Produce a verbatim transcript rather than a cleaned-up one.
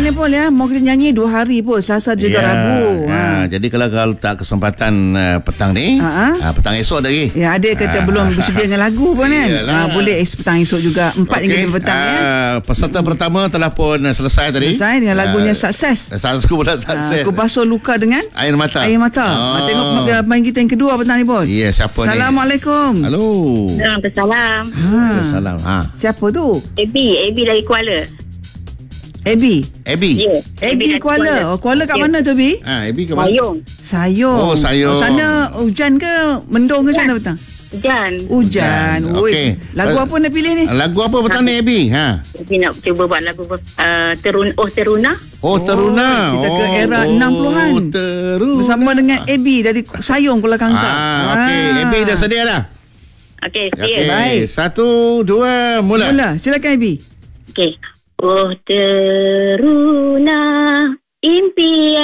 ni Paul ya. Mau kita nyanyi dua hari pun, Selasa juga ya, Rabu. Ha. Ha. Jadi kalau kalau tak kesempatan uh, petang ni, ha. Ha, petang esok lagi. Ya, ada kata ha. belum bersedia dengan lagu pun kan. Ha, boleh petang esok juga. Empat okay. hingga petang ha. ya. Peserta pertama telah pun selesai tadi. Selesai dengan lagunya uh, Sukses. Aku pun dah sukses. Aku basuh luka dengan air mata. Air mata. Oh. Ha, tengok main kita yang kedua petang ni Paul. Ya, siapa ni? Assalamualaikum. Halo. Assalamualaikum. Ha. Salam. Ha. Siapa tu? Abi, Abi dari Kuala. Abi. Abi. Ya. Abi Kuala. Oh, Kuala kat mana tu Abi? Ha, Abi kat mana? Sayong. Sayong. Oh, Sayong. Oh, sana hujan ke mendung ke sana petang? Hujan. Hujan. Okey. Lagu apa nak pilih ni? Lagu apa petang ni Abi? Ha. Abi nak cuba buat lagu uh, Terun Oh Teruna. Oh, Teruna. Oh, kita ke era oh, enam puluhan. Teruna. Bersama dengan Abi dari Sayong Kuala Kangsar. Ah, okey. Ah. Abi dah sedia dah? Okey, Okay. sedia. Baik. Satu, dua, mula. Mula. Silakan Abi. Okey. Oh Teruna, impian